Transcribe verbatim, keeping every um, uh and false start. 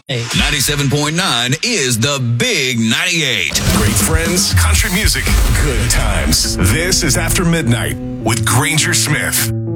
ninety-seven point nine is the Big ninety-eight. Great friends, country music, good times. This is After Midnight with Granger Smith.